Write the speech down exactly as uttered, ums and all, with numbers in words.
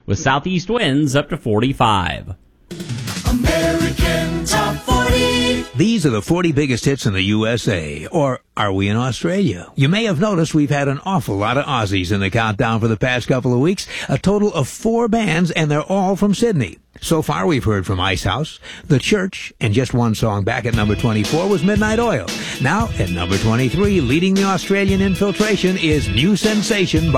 with southeast winds up to forty-five. American Top forty. These are the forty biggest hits in the U S A. Or are we in Australia? You may have noticed we've had an awful lot of Aussies in the countdown for the past couple of weeks. A total of four bands, and they're all from Sydney. So far, we've heard from Icehouse, The Church, and just one song back at number twenty-four was Midnight Oil. Now, at number twenty-three, leading the Australian infiltration is New Sensation by